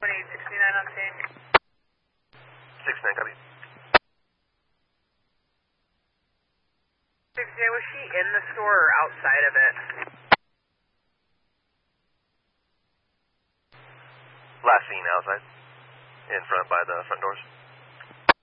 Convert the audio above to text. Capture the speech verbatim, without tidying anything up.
twenty-eight sixty-nine on scene. sixty-nine, copy. six J, was she in the store or outside of it? Last seen outside, in front by the front doors.